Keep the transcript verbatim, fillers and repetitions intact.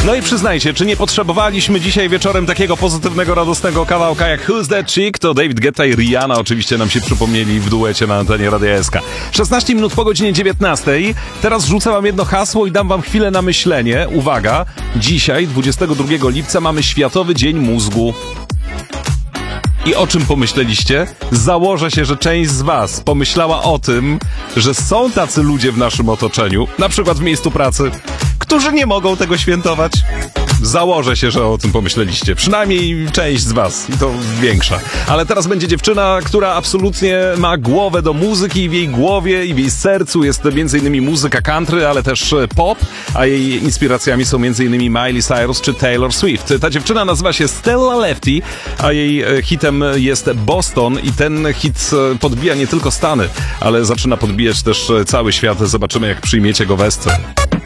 No i przyznajcie, czy nie potrzebowaliśmy dzisiaj wieczorem takiego pozytywnego, radosnego kawałka jak Who's That Chick? To David Guetta i Rihanna oczywiście nam się przypomnieli w duecie na antenie Radia S K. szesnaście minut po godzinie dziewiętnastej. Teraz rzucę wam jedno hasło i dam wam chwilę na myślenie. Uwaga, dzisiaj, dwudziestego drugiego lipca, mamy Światowy Dzień Mózgu. I o czym pomyśleliście? Założę się, że część z was pomyślała o tym, że są tacy ludzie w naszym otoczeniu, na przykład w miejscu pracy, którzy nie mogą tego świętować. Założę się, że o tym pomyśleliście. Przynajmniej część z was. I to większa. Ale teraz będzie dziewczyna, która absolutnie ma głowę do muzyki i w jej głowie i w jej sercu jest między innymi muzyka country, ale też pop, a jej inspiracjami są między innymi Miley Cyrus czy Taylor Swift. Ta dziewczyna nazywa się Stella Lefty, a jej hitem jest Boston i ten hit podbija nie tylko Stany, ale zaczyna podbijać też cały świat. Zobaczymy, jak przyjmiecie go w Esce.